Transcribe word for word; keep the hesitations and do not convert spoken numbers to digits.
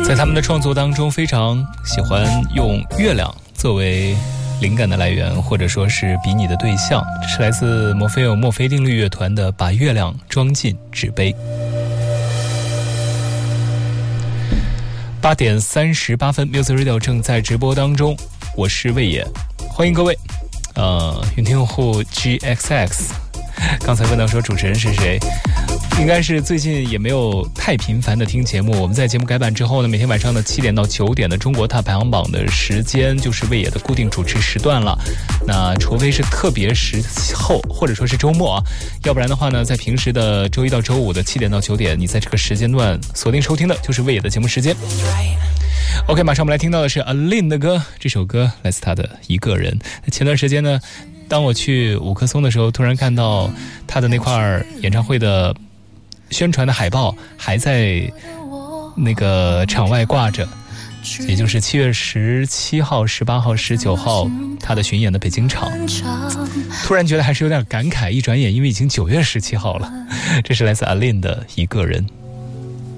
在他们的创作当中非常喜欢用月亮作为灵感的来源，或者说是比拟的对象。这是来自墨菲欧墨菲定律乐团的《把月亮装进纸杯》。八点三十八分 Music Radio 正在直播当中，我是魏野，欢迎各位。呃，云听用户 G X X 刚才问到说主持人是谁，应该是最近也没有太频繁的听节目。我们在节目改版之后呢，每天晚上的七点到九点的中国 Top 排行榜的时间就是魏野的固定主持时段了。那除非是特别时候或者说是周末啊，要不然的话呢，在平时的周一到周五的七点到九点，你在这个时间段锁定收听的就是魏野的节目时间。OK， 马上我们来听到的是 Aline 的歌，这首歌来自他的一个人。前段时间呢，当我去五棵松的时候，突然看到他的那块演唱会的宣传的海报还在那个场外挂着，也就是七月十七号、十八号、十九号他的巡演的北京场。突然觉得还是有点感慨，一转眼因为已经九月十七号了。这是来自 Aline 的一个人。